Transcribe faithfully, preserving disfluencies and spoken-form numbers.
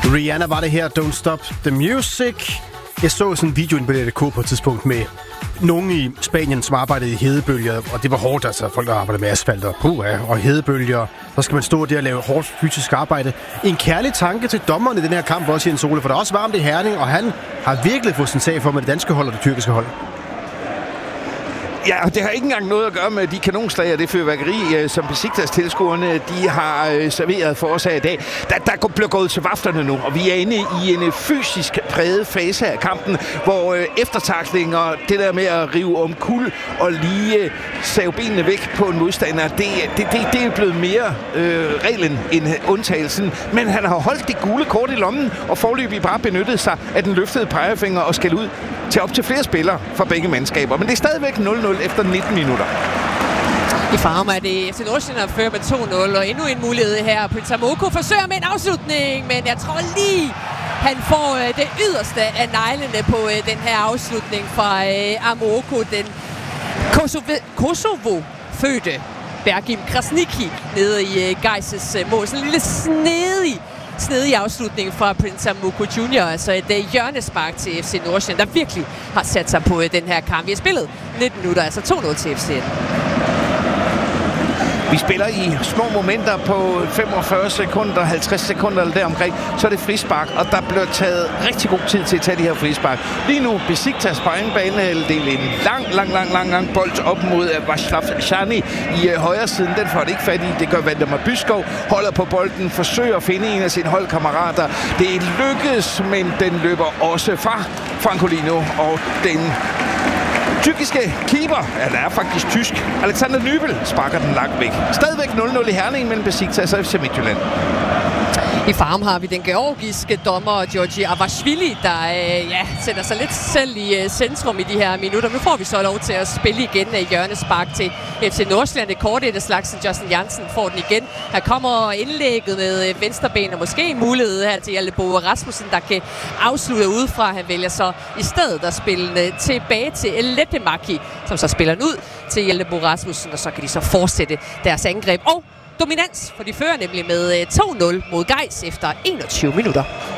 Rihanna var det her, Don't Stop the Music. Jeg så sådan en video inde på D R K på et tidspunkt med nogen i Spanien, som arbejdede i hedebølger, og det var hårdt, altså folk, der arbejdede med asfalt og puha, og hedebølger. Så skal man stå der og lave hårdt fysisk arbejde. En kærlig tanke til dommerne i den her kamp også, Jens Ole, for der er også varmt i Herning, og han har virkelig fået sin sag for med det danske hold og det tyrkiske hold. Ja, og det har ikke engang noget at gøre med de kanonslag og det fyrværkeri, som Besiktas-tilskuerne de har serveret for os her i dag. Der, der bliver gået til vafterne nu, og vi er inde i en fysisk præget fase af kampen, hvor eftertaklinger, det der med at rive om kul og lige save benene væk på en modstander, det, det, det, det er blevet mere øh, reglen end undtagelsen. Men han har holdt de gule kort i lommen, og forløbig bare benyttet sig af den løftede pegefinger og skal ud til op til flere spillere fra begge mandskaber. Men det er stadigvæk nul nul efter nitten minutter. I Farum er det F C Nordsjælland, der fører med to nul, og endnu en mulighed her. Prince Amoako forsøger med en afslutning, men jeg tror lige, han får øh, det yderste af neglene på øh, den her afslutning fra øh, Amoako, den Kosovo- Kosovo-fødte Bergim Krasniqi nede i øh, Gais' øh, mål. Sådan en lille snedig snedig afslutning fra Prince Amoako junior, altså et uh, hjørnespark til F C Nordsjælland, der virkelig har sat sig på uh, den her kamp. Vi har spillet nitten minutter, altså to nul til F C N. Vi spiller i små momenter på femogfyrre sekunder, halvtreds sekunder eller deromkring, så er det frispark, og der bliver taget rigtig god tid til at tage de her frispark. Lige nu Besiktas på egen banehalvdel en lang, lang, lang, lang, lang bold op mod Václav Šány i uh, højre siden. Den får det ikke fat i. Det gør Valdemar Byskov, holder på bolden, forsøger at finde en af sine holdkammerater. Det lykkes, men den løber også fra Francolino, og den tyrkiske keeper, ja, der er faktisk tysk, Alexander Nübel, sparker den langt væk. Stadigvæk nul nul i Herning mellem Besiktas og F C Midtjylland. I Farum har vi den georgiske dommer, Georgi Avashvili, der øh, ja, sætter sig lidt selv i øh, centrum i de her minutter. Nu får vi så lov til at spille igen af hjørnespark til F C Nordsjælland. Det korte af slagsen, Justin Jansen får den igen. Her kommer indlægget med øh, venstreben, og måske en mulighed her til Hjalte Boe Rasmussen, der kan afslutte udefra. Han vælger så i stedet at spille øh, tilbage til Letemaki, som så spiller den ud til Hjalte Boe Rasmussen, og så kan de så fortsætte deres angreb. Og dominans, for de fører nemlig med to nul mod Gais efter enogtyve minutter.